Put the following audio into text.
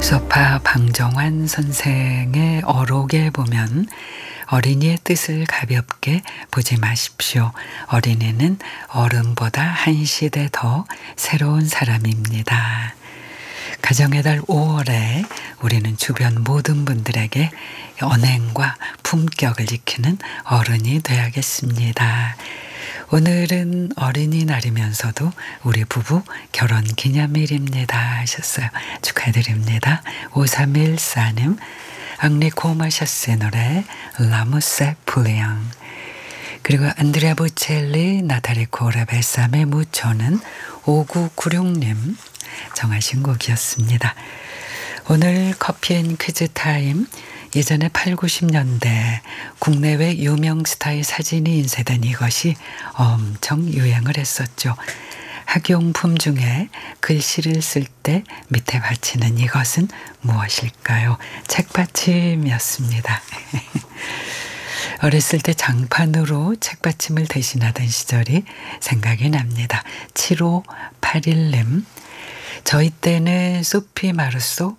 소파 방정환 선생의 어록에 보면 어린이의 뜻을 가볍게 보지 마십시오. 어린이는 어른보다 한 시대 더 새로운 사람입니다. 가정의 달 5월에 우리는 주변 모든 분들에게 언행과 품격을 지키는 어른이 되어야겠습니다. 오늘은 어린이날이면서도 우리 부부 결혼 기념일입니다 하셨어요. 축하드립니다. 5314님 앙리 코마샤스의 노래 라무세 플리앙, 그리고 안드레아 보첼리 나타리 코라 베사메 무초는 5996님 정하신 곡이었습니다. 오늘 커피앤 퀴즈 타임. 예전에 8, 90년대 국내외 유명 스타의 사진이 인쇄된 이것이 엄청 유행을 했었죠. 학용품 중에 글씨를 쓸 때 밑에 받치는 이것은 무엇일까요? 책받침이었습니다. 어렸을 때 장판으로 책받침을 대신하던 시절이 생각이 납니다. 7581님 저희 때는 소피 마르소